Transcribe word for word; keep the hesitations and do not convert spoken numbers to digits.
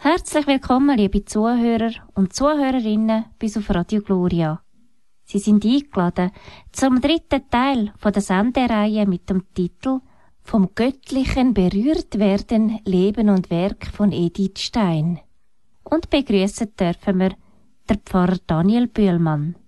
Herzlich willkommen, liebe Zuhörer und Zuhörerinnen bis auf Radio Gloria. Sie sind eingeladen zum dritten Teil von der Sendereihe mit dem Titel «Vom Göttlichen berührt werden, Leben und Werk» von Edith Stein. Und begrüßen dürfen wir den Pfarrer Daniel Bühlmann.